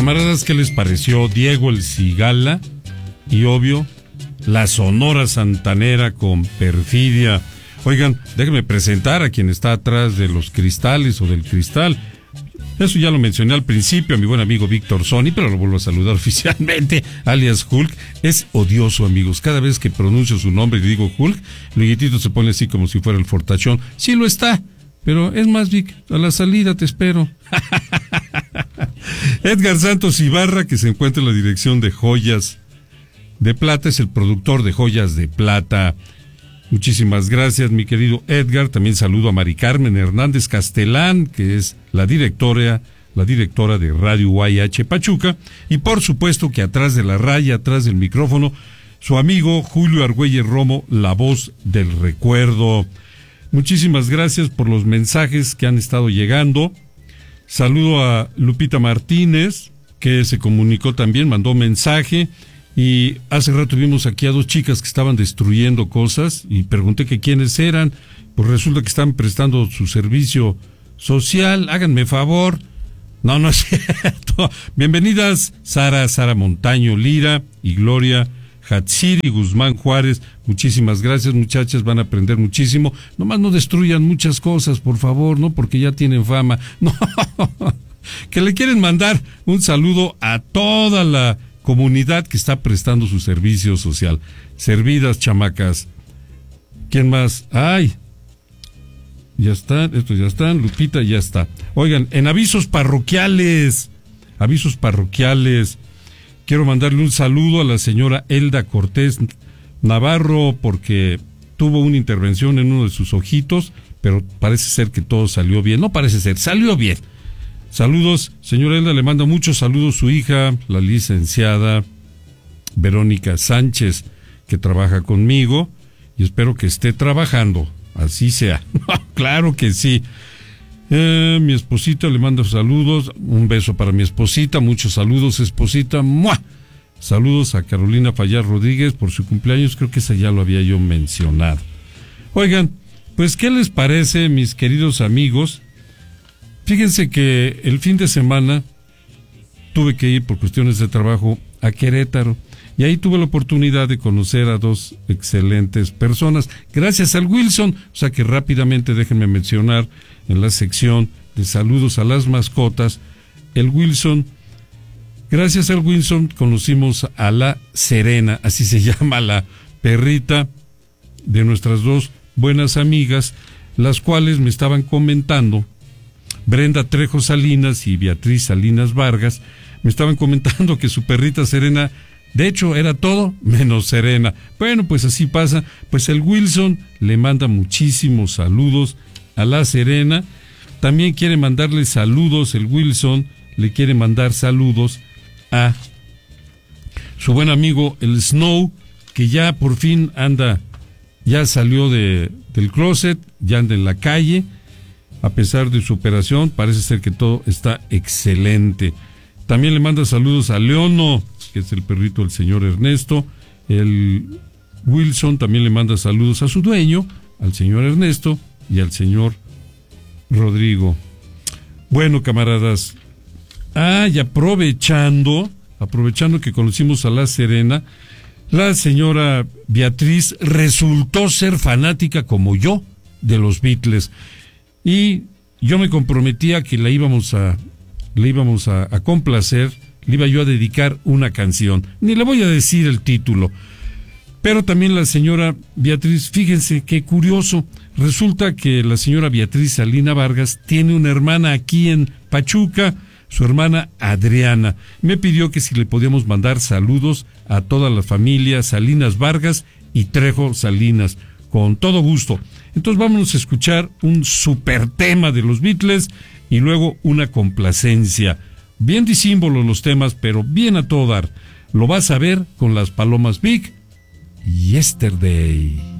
Camaradas, ¿qué les pareció Diego el Cigala? Y obvio, la Sonora Santanera con Perfidia. Oigan, déjenme presentar a quien está atrás de los cristales o del cristal. Eso ya lo mencioné al principio, a mi buen amigo Víctor Sony, pero lo vuelvo a saludar oficialmente, alias Hulk. Es odioso, amigos. Cada vez que pronuncio su nombre y digo Hulk, Luiguitito se pone así como si fuera el fortachón. Sí lo está, pero es más, Vic, a la salida te espero. Edgar Santos Ibarra, que se encuentra en la dirección de Joyas de Plata, es el productor de Joyas de Plata. Muchísimas gracias, mi querido Edgar. También saludo a Mari Carmen Hernández Castelán, que es la directora de Radio UAH Pachuca. Y por supuesto que atrás de la raya, atrás del micrófono, su amigo Julio Argüelles Romo, la voz del recuerdo. Muchísimas gracias por los mensajes que han estado llegando. Saludo a Lupita Martínez, que se comunicó también, mandó mensaje. Y hace rato vimos aquí a dos chicas que estaban destruyendo cosas y pregunté que quiénes eran. Pues resulta que están prestando su servicio social. Háganme favor. No es cierto. Bienvenidas Sara Montaño Lira y Gloria Hatsiri Guzmán Juárez. Muchísimas gracias, muchachas, van a aprender muchísimo. Nomás no destruyan muchas cosas, por favor, ¿no? Porque ya tienen fama. No, que le quieren mandar un saludo a toda la comunidad que está prestando su servicio social. Servidas, chamacas. ¿Quién más? ¡Ay! Ya están, estos ya están, Lupita ya está. Oigan, en avisos parroquiales, quiero mandarle un saludo a la señora Elda Cortés Navarro, porque tuvo una intervención en uno de sus ojitos, pero parece ser que todo salió bien. No parece ser, salió bien. Saludos, señora Elda, le manda muchos saludos su hija, la licenciada Verónica Sánchez, que trabaja conmigo, y espero que esté trabajando, así sea. Claro que sí. Mi esposita le manda saludos, un beso para mi esposita, muchos saludos, esposita. ¡Mua! Saludos a Carolina Fallar Rodríguez por su cumpleaños, creo que esa ya lo había yo mencionado. Oigan, pues, ¿qué les parece, mis queridos amigos? Fíjense que el fin de semana tuve que ir por cuestiones de trabajo a Querétaro y ahí tuve la oportunidad de conocer a dos excelentes personas, gracias al Wilson. O sea que rápidamente déjenme mencionar en la sección de saludos a las mascotas, el Wilson. Gracias al Wilson conocimos a la Serena, así se llama la perrita de nuestras dos buenas amigas, las cuales me estaban comentando. Brenda Trejo Salinas y Beatriz Salinas Vargas me estaban comentando que su perrita Serena, de hecho, era todo menos serena. Bueno, pues así pasa. Pues el Wilson le manda muchísimos saludos a la Serena. También quiere mandarle saludos, el Wilson le quiere mandar saludos a su buen amigo el Snow, que ya por fin ya salió del closet, ya anda en la calle. A pesar de su operación, parece ser que todo está excelente. También le manda saludos a Leono, que es el perrito del señor Ernesto. El Wilson también le manda saludos a su dueño, al señor Ernesto y al señor Rodrigo. Bueno, camaradas, y aprovechando que conocimos a la Serena, la señora Beatriz resultó ser fanática como yo de los Beatles. Y yo me comprometía que le íbamos a complacer, le iba yo a dedicar una canción. Ni le voy a decir el título. Pero también la señora Beatriz, fíjense qué curioso, resulta que la señora Beatriz Salina Vargas tiene una hermana aquí en Pachuca, su hermana Adriana. Me pidió que si le podíamos mandar saludos a toda la familia Salinas Vargas y Trejo Salinas. Con todo gusto. Entonces vámonos a escuchar un super tema de los Beatles y luego una complacencia. Bien disímbolo los temas, pero bien a todo dar. Lo vas a ver con las Palomas Big. Yesterday.